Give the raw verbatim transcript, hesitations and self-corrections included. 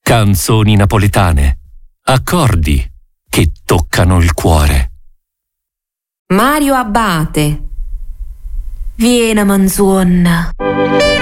Canzoni napoletane, accordi che toccano il cuore. Mario Abate. Viena manzuonna,